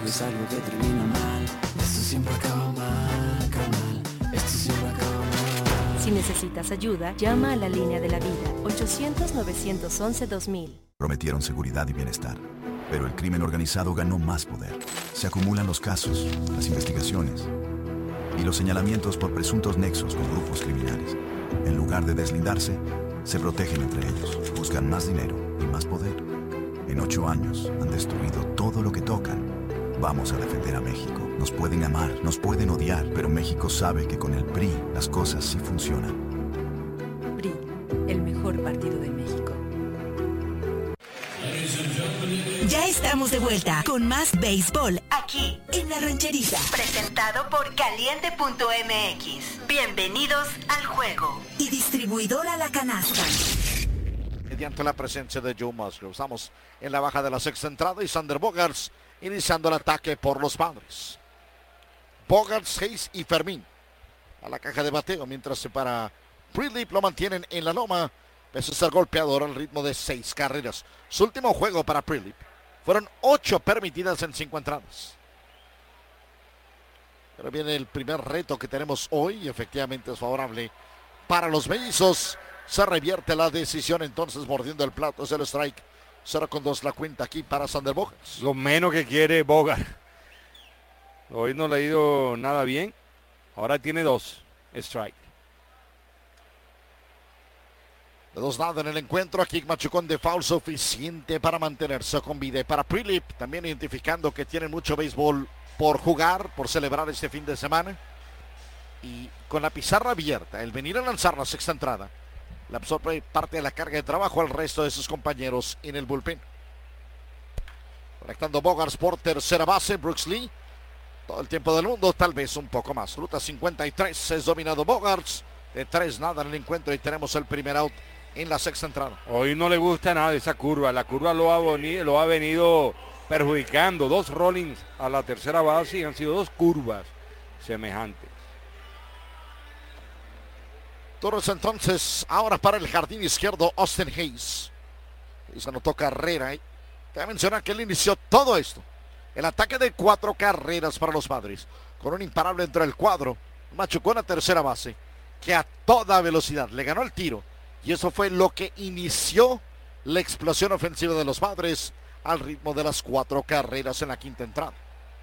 Es algo que termina mal, esto siempre acaba mal, carnal, esto siempre acaba mal. Si necesitas ayuda, llama a la línea de la vida, 800-911-2000. Prometieron seguridad y bienestar, pero el crimen organizado ganó más poder. Se acumulan los casos, las investigaciones y los señalamientos por presuntos nexos con grupos criminales. En lugar de deslindarse, se protegen entre ellos, buscan más dinero y más poder. En 8 años han destruido todo lo que tocan. Vamos a defender a México. Nos pueden amar, nos pueden odiar, pero México sabe que con el PRI las cosas sí funcionan. PRI, el mejor partido de México. Ya estamos de vuelta con más béisbol aquí en La Rancherita. Presentado por Caliente.mx. Bienvenidos al juego. Y distribuidora La Canasta. Mediante la presencia de Joe Musgrove. Estamos en la baja de la sexta entrada y Xander Bogaerts iniciando el ataque por los Padres. Bogaerts, Hayes y Fermín a la caja de bateo, mientras para Prelip lo mantienen en la loma, pese a ser golpeador al ritmo de 6 carreras. Su último juego para Prelip fueron 8 permitidas en 5 entradas. Pero viene el primer reto que tenemos hoy y efectivamente es favorable para los mellizos. Se revierte la decisión entonces mordiendo el plato, es el strike. 0-2 la cuenta aquí para Xander Bogaerts. Lo menos que quiere Bogart. Hoy no le ha ido nada bien. Ahora tiene 2 strike. De 2-0 en el encuentro. Aquí machucón de foul suficiente para mantenerse con vida. Y para Prelip también identificando que tienen mucho béisbol por jugar, por celebrar este fin de semana. Y con la pizarra abierta, el venir a lanzar la sexta entrada, le absorbe parte de la carga de trabajo al resto de sus compañeros en el bullpen. Conectando Bogaerts por tercera base, Brooks Lee. Todo el tiempo del mundo, tal vez un poco más. Ruta 53 es dominado Bogaerts. De 3-0 en el encuentro y tenemos el primer out en la sexta entrada. Hoy no le gusta nada esa curva. La curva lo ha venido perjudicando. 2 rollings a la tercera base y han sido 2 curvas semejantes. Torres entonces, ahora para el jardín izquierdo, Austin Hayes. Hayes anotó carrera. Te voy a mencionar que él inició todo esto. El ataque de 4 carreras para los Padres. Con un imparable entre el cuadro. Machucó a tercera base. Que a toda velocidad le ganó el tiro. Y eso fue lo que inició la explosión ofensiva de los Padres al ritmo de las 4 carreras en la quinta entrada.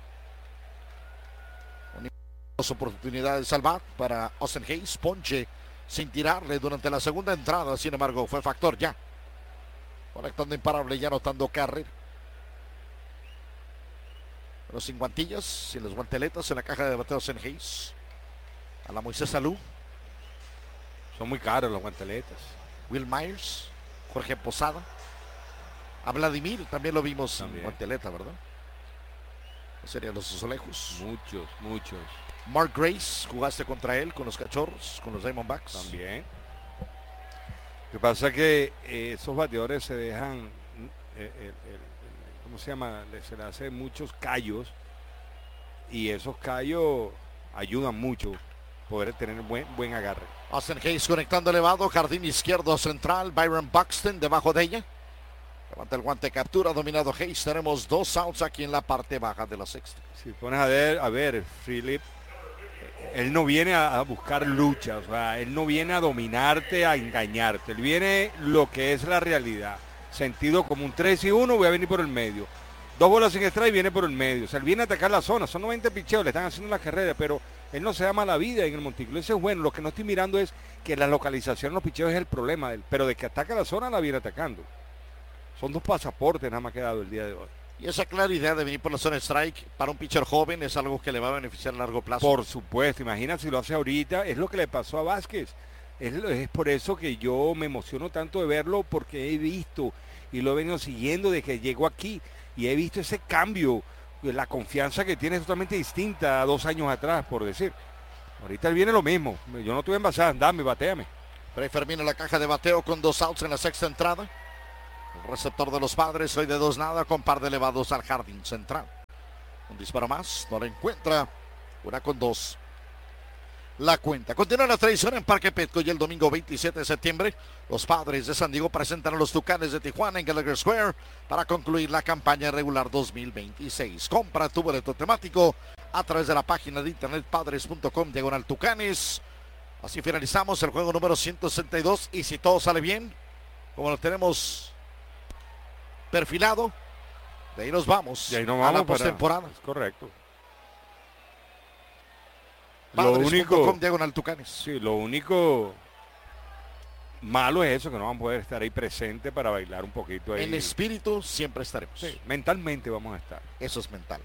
Una oportunidad de salvar para Austin Hayes. Ponche sin tirarle durante la segunda entrada, sin embargo fue factor ya, conectando imparable y anotando carrera. Pero sin guantillas, sin los guanteletas en la caja de bateos en Hayes. A la Moisés Alou. Son muy caros los guanteletas. Will Myers, Jorge Posada. A Vladimir también lo vimos también. En guanteleta, ¿verdad? Serían los azulejos. Muchos. Mark Grace, jugaste contra él con los Cachorros, con los Diamondbacks. También. Lo que pasa es que esos bateadores se dejan, ¿cómo se llama? Se le hacen muchos callos y esos callos ayudan mucho poder tener buen agarre. Austin Hayes conectando elevado, jardín izquierdo central, Byron Buxton debajo de ella. Levanta el guante, captura, dominado Hayes. Tenemos 2 outs aquí en la parte baja de la sexta. Si pones a ver, Philip, él no viene a buscar luchas, o sea, él no viene a dominarte, a engañarte. Él viene lo que es la realidad. Sentido como un 3-1, voy a venir por el medio. 2 bolas sin strike, viene por el medio. O sea, él viene a atacar la zona. Son 90 picheos, le están haciendo la carrera, pero él no se da mala vida en el montículo. Eso es bueno. Lo que no estoy mirando es que la localización en los picheos es el problema de él. Pero de que ataca la zona, la viene atacando. Son 2 pasaportes nada más que ha dado el día de hoy. Y esa claridad de venir por la zona de strike para un pitcher joven es algo que le va a beneficiar a largo plazo. Por supuesto, imagina si lo hace ahorita, es lo que le pasó a Vázquez. Es por eso que yo me emociono tanto de verlo, porque he visto y lo he venido siguiendo desde que llegó aquí y he visto ese cambio, la confianza que tiene es totalmente distinta a 2 años atrás, por decir. Ahorita viene lo mismo, yo no te voy a envasar, dame, bateame. Frey Fermín en la caja de bateo con 2 outs en la sexta entrada. El receptor de los Padres hoy de 2-0 con par de elevados al jardín central. Un disparo más, no lo encuentra. 1-2. la cuenta. Continúa la tradición en Parque Petco y el domingo 27 de septiembre los Padres de San Diego presentan a los Tucanes de Tijuana en Gallagher Square para concluir la campaña regular 2026. Compra tu boleto temático a través de la página de internet padres.com/Tucanes. Así finalizamos el juego número 162 y si todo sale bien, como lo tenemos perfilado, de ahí nos vamos, a la postemporada. Correcto. Padres.com/Tucanes. Sí, lo único malo es eso, que no vamos a poder estar ahí presente para bailar un poquito ahí. En espíritu siempre estaremos. Sí, mentalmente vamos a estar. Eso es mental.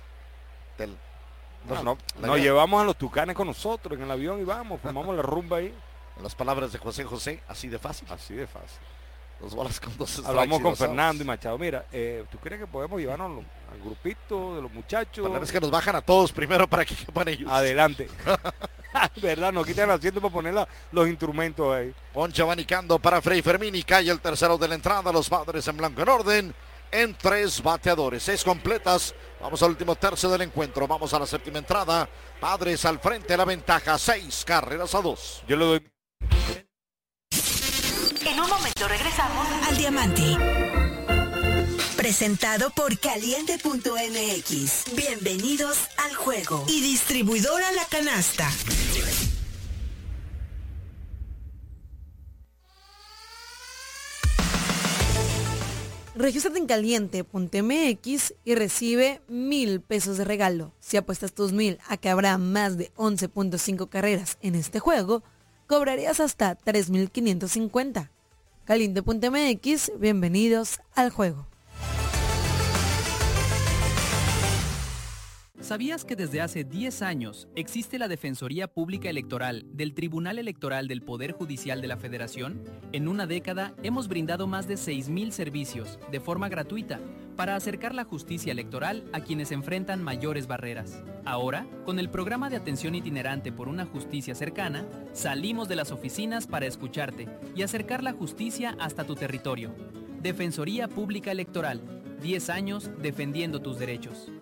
Nos llevamos a los Tucanes con nosotros en el avión y formamos la rumba ahí. En las palabras de José José, así de fácil. Así de fácil. Dos bolas con dos strikes. Hablamos con Fernando y Machado. Mira, ¿tú crees que podemos llevarnos al grupito de los muchachos? Es que nos bajan a todos primero para que quepan ellos. Adelante. ¿Verdad? Nos quitan el asiento para poner los instrumentos ahí. Poncho abanicando para Frei Fermín y cae el tercero de la entrada. Los Padres en blanco en orden. En 3 bateadores, 6 completas. Vamos al último tercio del encuentro. Vamos a la séptima entrada. Padres al frente, la ventaja, 6-2. Yo le doy. En un momento regresamos al Diamante. Presentado por Caliente.mx. Bienvenidos al juego. Y distribuidora La Canasta. Regístrate en Caliente.mx y recibe 1,000 pesos de regalo. Si apuestas tus 1,000 a que habrá más de 11.5 carreras en este juego, cobrarías hasta 3,550. Caliente.mx, bienvenidos al juego. ¿Sabías que desde hace 10 años existe la Defensoría Pública Electoral del Tribunal Electoral del Poder Judicial de la Federación? En una década hemos brindado más de 6,000 servicios de forma gratuita para acercar la justicia electoral a quienes enfrentan mayores barreras. Ahora, con el programa de atención itinerante por una justicia cercana, salimos de las oficinas para escucharte y acercar la justicia hasta tu territorio. Defensoría Pública Electoral, 10 años defendiendo tus derechos.